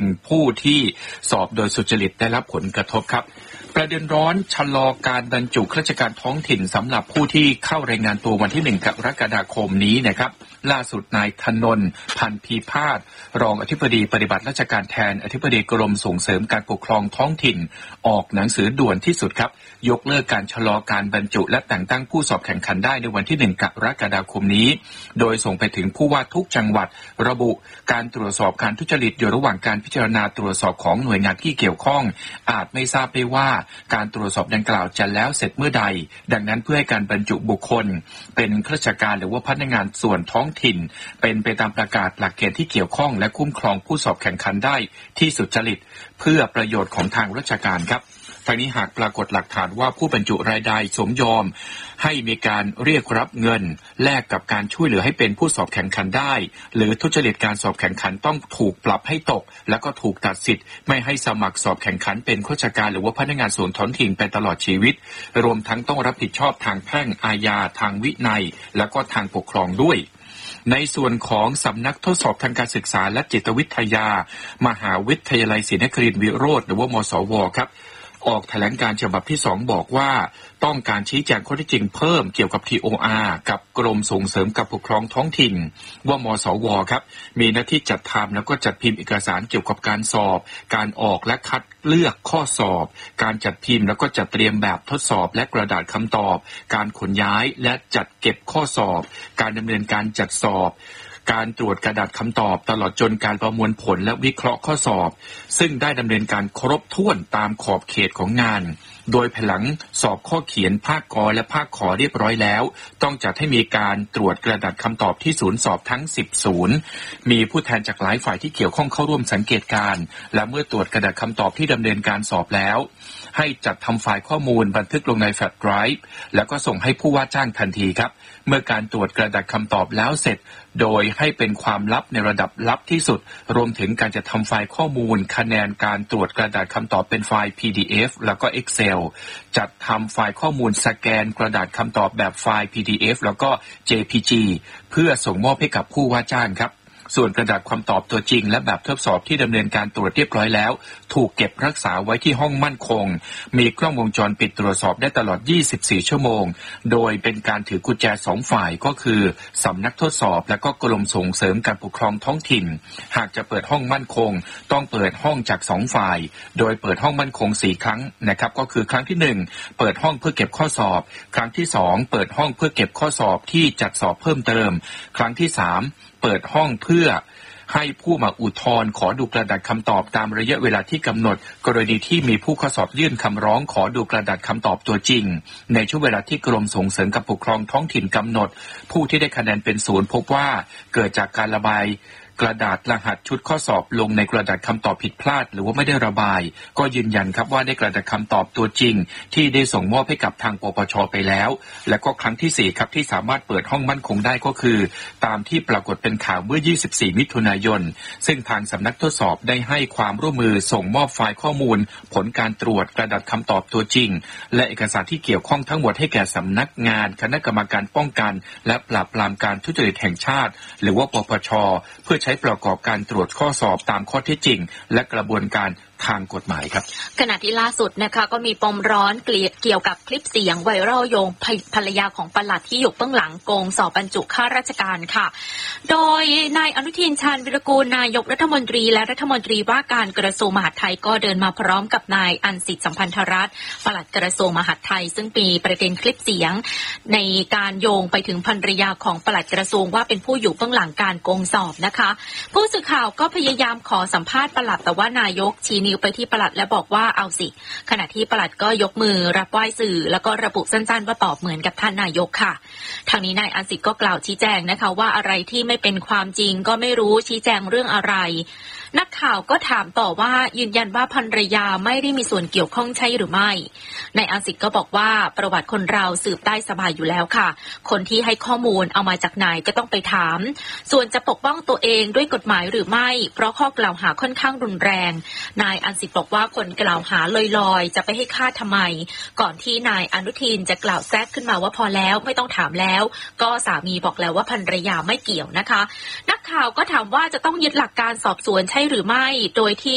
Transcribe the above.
ผู้ที่สอบโดยสุจริตได้รับผลกระทบครับประเด็นร้อนชะลอการบรรจุข้าราชการท้องถิ่นสำหรับผู้ที่เข้ารายงานตัววันที่1กรกฎาคมนี้นะครับล่าสุดนายธนนท์พันพีพาสรองอธิบดีปฏิบัติราชการแทนอธิบดีกรมส่งเสริมการปกครองท้องถิ่นออกหนังสือด่วนที่สุดครับยกเลิกการชะลอการบรรจุและแต่งตั้งผู้สอบแข่งขันได้ในวันที่1กรกฎาคมนี้โดยส่งไปถึงผู้ว่าทุกจังหวัดระบุการตรวจสอบการทุจริตอยู่ระหว่างการพิจารณาตรวจสอบของหน่วยงานที่เกี่ยวข้องอาจไม่ทราบได้ว่าการตรวจสอบดังกล่าวจะแล้วเสร็จเมื่อใดดังนั้นเพื่อให้การบรรจุบุคคลเป็นข้าราชการหรือว่าพนักงานส่วนท้องถิ่นเป็นไปตามประกาศหลักเกณฑ์ที่เกี่ยวข้องและคุ้มครองผู้สอบแข่งขันได้ที่สุจริตเพื่อประโยชน์ของทางราชการครับทางนี้หากปรากฏหลักฐานว่าผู้บรรจุรายใดสมยอมให้มีการเรียกรับเงินแลกกับการช่วยเหลือให้เป็นผู้สอบแข่งขันได้หรือทุจริตการสอบแข่งขันต้องถูกปรับให้ตกแล้วก็ถูกตัดสิทธิ์ไม่ให้สมัครสอบแข่งขันเป็นข้าราชการหรือว่าพนักงานส่วนท้องถิ่นไปตลอดชีวิตรวมทั้งต้องรับผิดชอบทางแพ่งอาญาทางวินัยแล้วก็ทางปกครองด้วยในส่วนของสำนักทดสอบทางการศึกษาและจิตวิทยามหาวิทยาลัยศรีนครินทร์วิโรจน์หรือว่ามศวครับออกแถลงการฉบับที่2บอกว่าต้องการชี้แจงข้อเท็จจริงเพิ่มเกี่ยวกับ TOR กับกรมส่งเสริมการปกครองท้องถิ่นว่ามศวครับมีหน้าที่จัดทำแล้วก็จัดพิมพ์เอกสารเกี่ยวกับการสอบการออกและคัดเลือกข้อสอบการจัดพิมพ์แล้วก็จัดเตรียมแบบทดสอบและกระดาษคำตอบการขนย้ายและจัดเก็บข้อสอบการดำเนินการจัดสอบการตรวจกระดาษคำตอบตลอดจนการประมวลผลและวิเคราะห์ข้อสอบซึ่งได้ดำเนินการครบถ้วนตามขอบเขตของงานโดยภายหลังสอบข้อเขียนภาคกและภาคขอเรียบร้อยแล้วต้องจัดให้มีการตรวจกระดาษคำตอบที่ศูนย์สอบทั้ง10ศูนย์มีผู้แทนจากหลายฝ่ายที่เกี่ยวข้องเข้าร่วมสังเกตการณ์และเมื่อตรวจกระดาษคำตอบที่ดำเนินการสอบแล้วให้จัดทำไฟล์ข้อมูลบันทึกลงในแฟลชไดรฟ์แล้วก็ส่งให้ผู้ว่าจ้างทันทีครับเมื่อการตรวจกระดาษคำตอบแล้วเสร็จโดยให้เป็นความลับในระดับลับที่สุดรวมถึงการจะทำไฟล์ข้อมูลคะแนนการตรวจกระดาษคำตอบเป็นไฟล์ PDF แล้วก็ Excel จัดทำไฟล์ข้อมูลสแกนกระดาษคำตอบแบบไฟล์ PDF แล้วก็ JPG เพื่อส่งมอบให้กับผู้ว่าจ้างครับส่วนกระดาษคำตอบตัวจริงและแบบทดสอบที่ดำเนินการตรวจเรียบร้อยแล้วถูกเก็บรักษาไว้ที่ห้องมั่นคงมีกล้องวงจรปิดตรวจสอบได้ตลอด24ชั่วโมงโดยเป็นการถือกุญแจ2ฝ่ายก็คือสำนักทดสอบและก็กรมส่งเสริมการปกครองท้องถิ่นหากจะเปิดห้องมั่นคงต้องเปิดห้องจาก2ฝ่ายโดยเปิดห้องมั่นคง4ครั้งนะครับก็คือครั้งที่1เปิดห้องเพื่อเก็บข้อสอบครั้งที่2เปิดห้องเพื่อเก็บข้อสอบที่จัดสอบเพิ่มเติมครั้งที่3เปิดห้องเพื่อให้ผู้มาอุทธรณ์ขอดูกระดาษคำตอบตามระยะเวลาที่กำหนดกรณีที่มีผู้ข้อสอบยื่นคำร้องขอดูกระดาษคำตอบตัวจริงในช่วงเวลาที่กรมส่งเสริมการปกครองท้องถิ่นกำหนดผู้ที่ได้คะแนนเป็นศูนย์พบว่าเกิดจากการระบายกระดาษรหัสชุดข้อสอบลงในกระดาษคำตอบผิดพลาดหรือว่าไม่ได้ระบายก็ยืนยันครับว่าได้กระดาษคำตอบตัวจริงที่ได้ส่งมอบให้กับทางปปช.ไปแล้วและก็ครั้งที่4ครับที่สามารถเปิดห้องมั่นคงได้ก็คือตามที่ปรากฏเป็นข่าวเมื่อ24มิถุนายนซึ่งทางสำนักทดสอบได้ให้ความร่วมมือส่งมอบไฟล์ข้อมูลผลการตรวจกระดาษคำตอบตัวจริงและเอกสารที่เกี่ยวข้องทั้งหมดให้แก่สำนักงานคณะกรรมการป้องกันและปราบปรามการทุจริตแห่งชาติหรือว่าปปช.เพื่อใช้ประกอบการตรวจข้อสอบตามข้อเท็จจริงและกระบวนการทางกฎหมายครับขณะที่ล่าสุดนะคะก็มีปมร้อนเกี่ยวกับคลิปเสียงไวรัลโยงภรรยาของปลัดที่อยู่เบื้องหลังโกงสอบบรรจุข้าราชการค่ะโดยนายอนุทินชาญวิรากูลนายกรัฐมนตรีและรัฐมนตรีว่าการกระทรวงมหาดไทยก็เดินมาพร้อมกับนายอันสิทธิ์สัมพันธรัตน์ปลัดกระทรวงมหาดไทยซึ่งมีประเด็นคลิปเสียงในการโยงไปถึงภรรยาของปลัดกระทรวงว่าเป็นผู้อยู่เบื้องหลังการโกงสอบนะคะผู้สื่อข่าวก็พยายามขอสัมภาษณ์ปลัดแต่ว่านายกชี้นิ้วไปที่ปลัดและบอกว่าเอาสิขณะที่ปลัดก็ยกมือรับไหว้สื่อแล้วก็ระบุสั้นๆว่าตอบเหมือนกับท่านนายกค่ะทางนี้นายอันสิทธิ์ก็กล่าวชี้แจงนะคะว่าอะไรที่ไม่เป็นความจริงก็ไม่รู้ชี้แจงเรื่องอะไรนักข่าวก็ถามต่อว่ายืนยันว่าภรรยาไม่ได้มีส่วนเกี่ยวข้องใช่หรือไม่นายอันสิทธิ์ก็บอกว่าประวัติคนเราสืบได้สบายอยู่แล้วค่ะคนที่ให้ข้อมูลเอามาจากไหนก็ต้องไปถามส่วนจะปกป้องตัวเองด้วยกฎหมายหรือไม่เพราะข้อกล่าวหาค่อนข้างรุนแรงนายอันสิทธิ์บอกว่าคนกล่าวหาลอยๆจะไปให้ฆ่าทำไมก่อนที่นายอนุทินจะกล่าวแทรกขึ้นมาว่าพอแล้วไม่ต้องถามแล้วก็สามีบอกแล้วว่าภรรยาไม่เกี่ยวนะคะนักข่าวก็ถามว่าจะต้องยึดหลักการสอบสวนใช่หรือไม่โดยที่